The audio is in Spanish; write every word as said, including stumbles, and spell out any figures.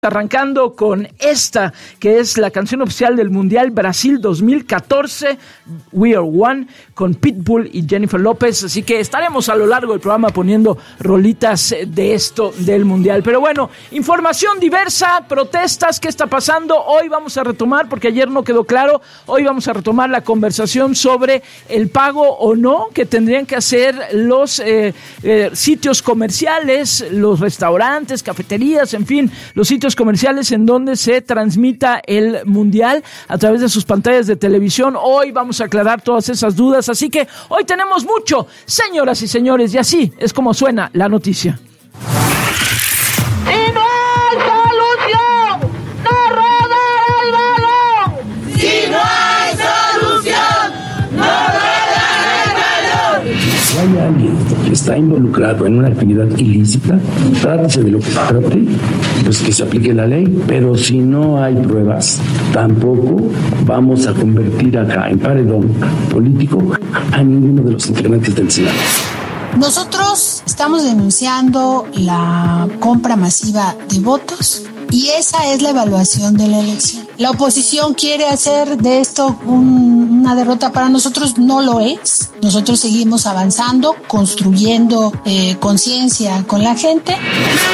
Arrancando con esta, que es la canción oficial del Mundial Brasil dos mil catorce, We Are One, con Pitbull y Jennifer López. Así que estaremos a lo largo del programa poniendo rolitas de esto del Mundial. Pero bueno, información diversa, protestas, ¿qué está pasando? Hoy vamos a retomar, porque ayer no quedó claro, hoy vamos a retomar la conversación sobre el pago o no que tendrían que hacer los eh, eh, sitios comerciales, los restaurantes, cafeterías, en fin, los sitios comerciales en donde se transmita el Mundial a través de sus pantallas de televisión. Hoy vamos a aclarar todas esas dudas, así que hoy tenemos mucho, señoras y señores, y así es como suena la noticia. ¡Si no hay solución, no rueda el balón! ¡Si no hay solución, no rueda el balón! Si hay alguien que está involucrado en una actividad ilícita, trátese de lo que se trate, pues que se aplique la ley, pero si no hay pruebas, tampoco vamos a convertir acá en paredón político a ninguno de los integrantes del Senado. Nosotros estamos denunciando la compra masiva de votos y esa es la evaluación de la elección. La oposición quiere hacer de esto un, una derrota, para nosotros no lo es. Nosotros seguimos avanzando, construyendo eh, conciencia con la gente.